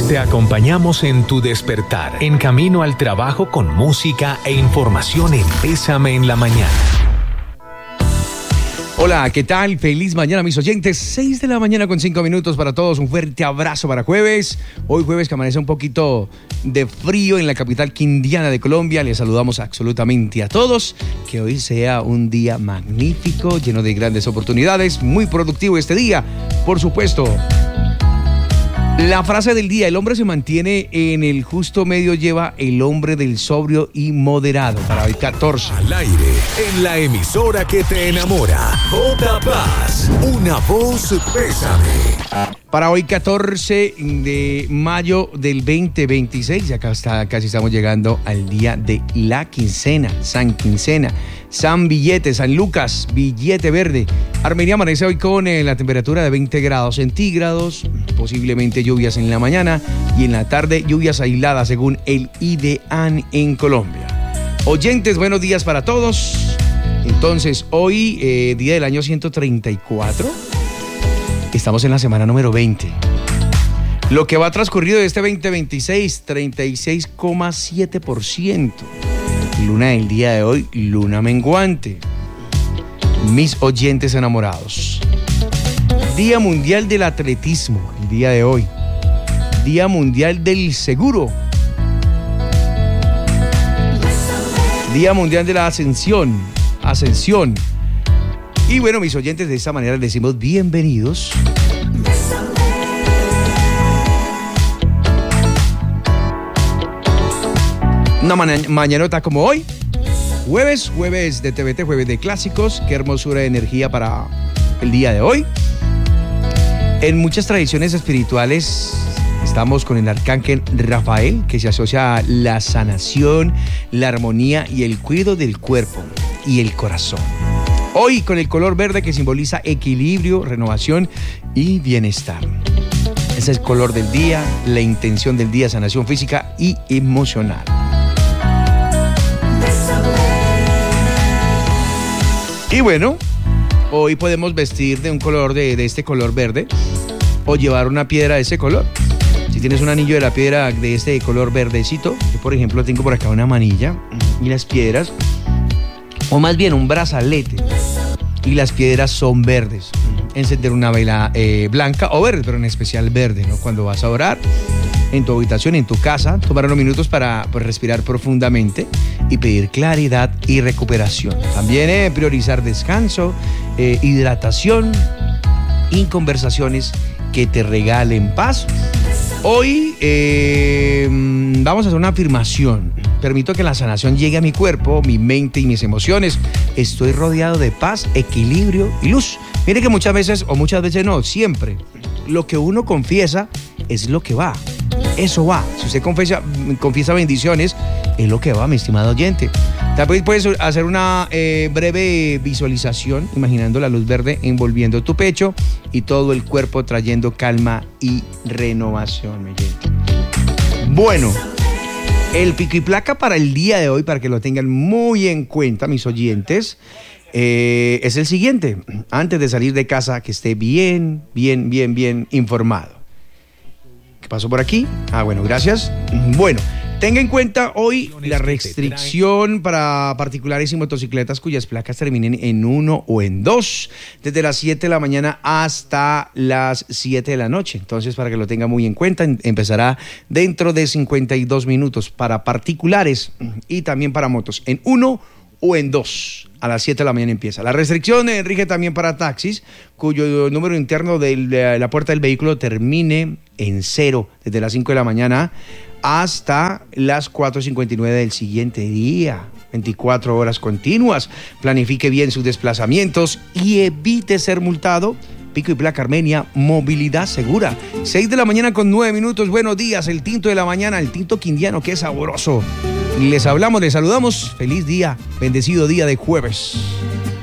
Te acompañamos en tu despertar, en camino al trabajo con música e información en Pésame en la Mañana. Hola, ¿qué tal? Feliz mañana, mis oyentes. 6 de la mañana con 5 minutos para todos. Un fuerte abrazo para jueves. Hoy jueves que amanece un poquito de frío en la capital quindiana de Colombia. Les saludamos absolutamente a todos. Que hoy sea un día magnífico, lleno de grandes oportunidades. Muy productivo este día, por supuesto. La frase del día: el hombre se mantiene en el justo medio, lleva el hombre del sobrio y moderado. Para hoy 14. Al aire, en la emisora que te enamora. J Paz, una voz Pésame. Para hoy 14 de mayo del 2026, ya casi estamos llegando al día de la quincena, San Quincena, San Billete, San Lucas, Billete Verde. Armenia amanece hoy con la temperatura de 20 grados centígrados, posiblemente lluvias en la mañana y en la tarde lluvias aisladas según el IDEAN en Colombia. Oyentes, buenos días para todos. Entonces, hoy, día del año 134, estamos en la semana número 20. Lo que va transcurrido de este 2026, 36,7%. Luna del día de hoy, luna menguante. Mis oyentes enamorados. Día Mundial del Atletismo, el día de hoy. Día Mundial del Seguro. Día Mundial de la Ascensión. Y bueno, mis oyentes, de esta manera les decimos bienvenidos. Una mañanota como hoy, jueves de TVT, jueves de clásicos. Qué hermosura de energía para el día de hoy. En muchas tradiciones espirituales estamos con el arcángel Rafael, que se asocia a la sanación, la armonía y el cuidado del cuerpo y el corazón. Hoy con el color verde, que simboliza equilibrio, renovación y bienestar. Ese es el color del día, la intención del día: sanación física y emocional. Y bueno, hoy podemos vestir de un color de este color verde o llevar una piedra de ese color. Si tienes un anillo de la piedra de este color verdecito, yo por ejemplo tengo por acá una manilla y las piedras, o más bien un brazalete, y las piedras son verdes. Encender una vela blanca o verde, pero en especial verde, ¿no? Cuando vas a orar en tu habitación, en tu casa, tomar unos minutos para respirar profundamente y pedir claridad y recuperación. También priorizar descanso, hidratación y conversaciones que te regalen paz. Hoy vamos a hacer una afirmación. Permito que la sanación llegue a mi cuerpo, mi mente y mis emociones. Estoy rodeado de paz, equilibrio y luz. Mire que muchas veces no, siempre, lo que uno confiesa es lo que va. Eso va. Si usted confiesa bendiciones, es lo que va, mi estimado oyente. También puedes hacer una breve visualización, imaginando la luz verde envolviendo tu pecho y todo el cuerpo, trayendo calma y renovación, mi oyente. Bueno, el pico y placa para el día de hoy, para que lo tengan muy en cuenta, mis oyentes, es el siguiente. Antes de salir de casa, que esté bien informado. ¿Qué pasó por aquí? Bueno, gracias. Bueno, tenga en cuenta hoy la restricción para particulares y motocicletas cuyas placas terminen en 1 o en 2, desde las 7 de la mañana hasta las 7 de la noche. Entonces, para que lo tenga muy en cuenta, empezará dentro de 52 minutos para particulares y también para motos, en 1 o en 2. A las 7 de la mañana empieza. La restricción rige también para taxis, cuyo número interno de la puerta del vehículo termine en 0, desde las 5 de la mañana hasta las 4:59 del siguiente día. 24 horas continuas. Planifique bien sus desplazamientos y evite ser multado. Pico y placa Armenia, movilidad segura. 6 de la mañana con 9 minutos. Buenos días, el tinto de la mañana, el tinto quindiano, que es sabroso. Les saludamos. Feliz día, bendecido día de jueves.